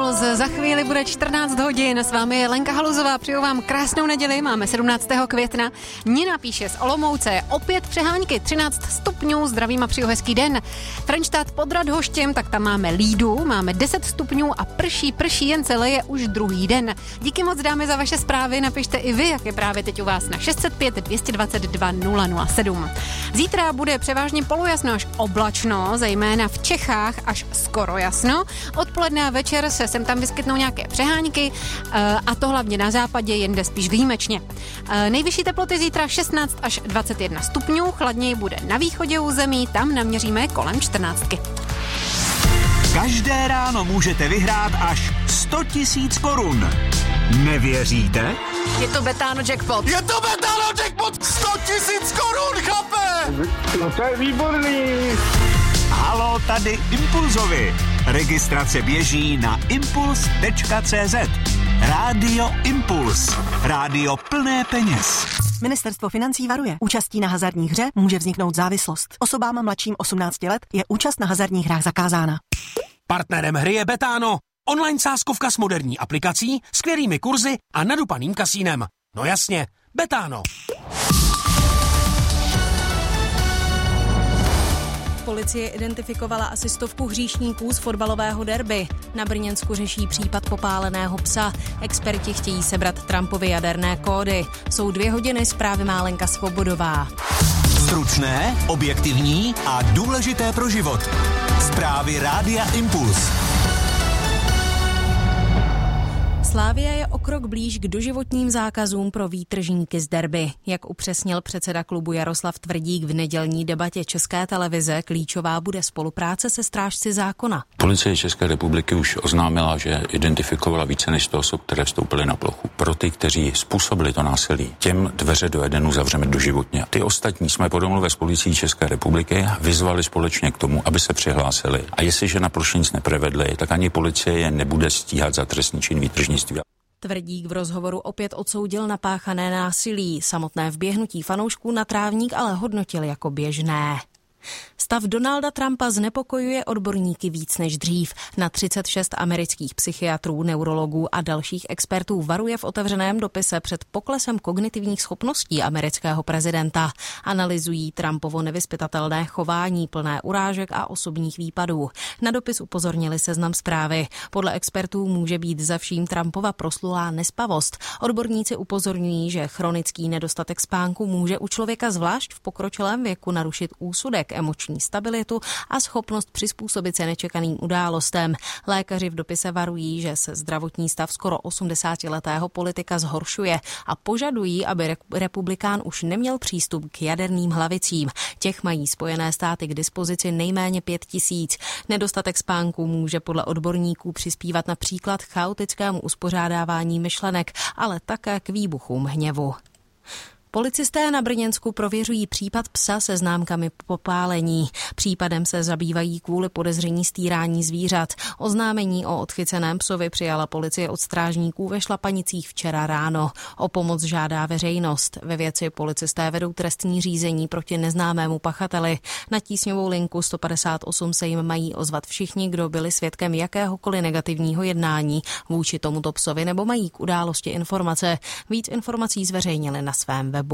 Impuls. Za chvíli bude 14 hodin. S vámi je Lenka Haluzová. Přeju vám krásnou neděli. Máme 17. května. Nina píše z Olomouce. Opět přehánky, 13 stupňů. Zdravím a přeju hezký den. Frenštát pod Radhoštěm, tak tam máme lídu. Máme 10 stupňů a prší jen celé je už druhý den. Díky moc, dámy, za vaše zprávy. Napište i vy, jak je právě teď u vás na 605 222 007. Zítra bude převážně polojasno až oblačno, zejména v Čechách až skoro jasno. Odpoledne a večer se sem tam vyskytnou nějaké přehánky a to hlavně na západě, jinde spíš výjimečně. Nejvyšší teploty zítra 16 až 21 stupňů, chladněji bude na východě území, tam naměříme kolem 14. Každé ráno můžete vyhrát až 100 000 korun. Nevěříte? Je to Betano jackpot. Je to Betano jackpot! 100 000 korun, chlape! No to je výborný. Halo, tady Impulzovi. Registrace běží na impuls.cz. Rádio Impuls. Rádio plné peněz. Ministerstvo financí varuje. Účastí na hazardních hře může vzniknout závislost. Osobám mladším 18 let je účast na hazardních hrách zakázána. Partnerem hry je Betano. Online sázkovka s moderní aplikací, skvělými kurzy a nadupaným kasínem. No jasně, Betano. Policie identifikovala asi 100 hříšníků z fotbalového derby. Na Brněnsku řeší případ popáleného psa. Experti chtějí sebrat Trumpovy jaderné kódy. Jsou 2 hodiny, zprávy má Lenka Svobodová. Stručné, objektivní a důležité pro život. Zprávy Rádia Impuls. Slavia je o krok blíž k doživotním zákazům pro výtržníky z derby. Jak upřesnil předseda klubu Jaroslav Tvrdík v nedělní debatě České televize, klíčová bude spolupráce se strážci zákona. Policie České republiky už oznámila, že identifikovala více než 100 osob, které vstoupily na plochu. Pro ty, kteří způsobili to násilí, těm dveře do Edenu zavřeme doživotně. Ty ostatní jsme po domluvě s policií České republiky vyzvali společně k tomu, aby se přihlásili. A jestliže na ploše nic neprevedli, tak ani policie je nebude stíhat za trestný čin výtržnictví. Tvrdík v rozhovoru opět odsoudil napáchané násilí. Samotné vběhnutí fanoušků na trávník ale hodnotil jako běžné. Stav Donalda Trumpa znepokojuje odborníky víc než dřív. Na 36 amerických psychiatrů, neurologů a dalších expertů varuje v otevřeném dopise před poklesem kognitivních schopností amerického prezidenta. Analyzují Trumpovo nevyzpytatelné chování plné urážek a osobních výpadů. Na dopis upozornili Seznam Zprávy. Podle expertů může být za vším Trumpova proslulá nespavost. Odborníci upozorňují, že chronický nedostatek spánku může u člověka zvlášť v pokročilém věku narušit úsudek, emoční stabilitu a schopnost přizpůsobit se nečekaným událostem. Lékaři v dopise varují, že se zdravotní stav skoro 80letého politika zhoršuje a požadují, aby republikán už neměl přístup k jaderným hlavicím. Těch mají Spojené státy k dispozici nejméně 5 000. Nedostatek spánku může podle odborníků přispívat například k chaotickému uspořádávání myšlenek, ale také k výbuchům hněvu. Policisté na Brněnsku prověřují případ psa se známkami popálení. Případem se zabývají kvůli podezření z týrání zvířat. Oznámení o odchyceném psovi přijala policie od strážníků ve Šlapanicích včera ráno. O pomoc žádá veřejnost. Ve věci policisté vedou trestní řízení proti neznámému pachateli. Na tísňovou linku 158 se jim mají ozvat všichni, kdo byli svědkem jakéhokoliv negativního jednání vůči tomuto psovi nebo mají k události informace. Víc informací zveřejnili na svém webu.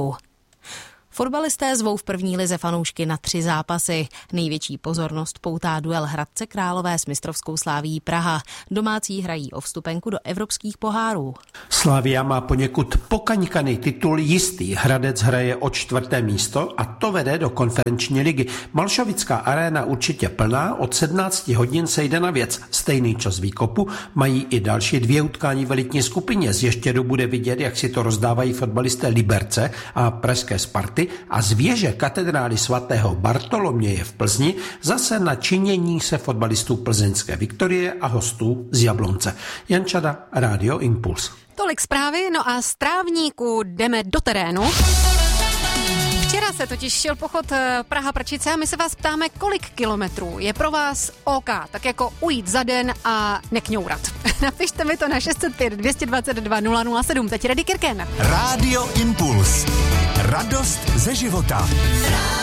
Fotbalisté zvou v první lize fanoušky na 3 zápasy. Největší pozornost poutá duel Hradce Králové s mistrovskou Slavií Praha. Domácí hrají o vstupenku do evropských pohárů. Slavia má poněkud pokaňkaný titul jistý. Hradec hraje o 4. místo a to vede do konferenční ligy. Malšovická aréna určitě plná, od 17 hodin se jde na věc. Stejný čas výkopu mají i další 2 utkání v elitní skupině. Z Ještědu bude vidět, jak si to rozdávají fotbalisté Liberce a pražské Sparty a z věže katedrály svatého Bartoloměje v Plzni zase na činění se fotbalistů plzeňské Viktorie a hostů z Jablonce. Jan Čada, Rádio Impuls. Tolik zprávy, no a z trávníku jdeme do terénu. Včera se totiž šel pochod Praha-Prčice a my se vás ptáme, kolik kilometrů je pro vás OK, tak jako ujít za den a nekňourat. Napište mi to na 605 222 007. Teď Reddy Kirken. Rádio Impuls. Radost ze života.